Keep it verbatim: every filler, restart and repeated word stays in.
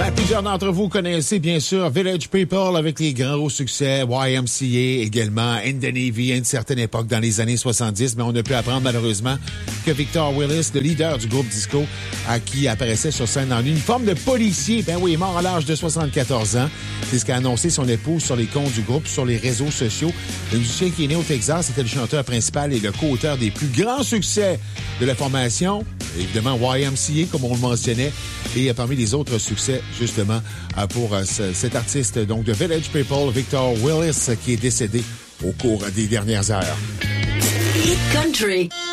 Ben, plusieurs d'entre vous connaissez bien sûr Village People avec les grands succès, Y M C A également, In the Navy à une certaine époque dans les années soixante-dix, mais on a pu apprendre malheureusement que Victor Willis, le leader du groupe disco, à qui apparaissait sur scène en uniforme de policier, ben oui, mort à l'âge de soixante-quatorze ans. C'est ce qu'a annoncé son épouse sur les comptes du groupe, sur les réseaux sociaux. Le musicien qui est né au Texas était le chanteur principal et le co-auteur des plus grands succès de la formation. Évidemment, Y M C A, comme on le mentionnait, et parmi les autres succès, justement, pour cet artiste donc de Village People, Victor Willis, qui est décédé au cours des dernières heures. Hit Country.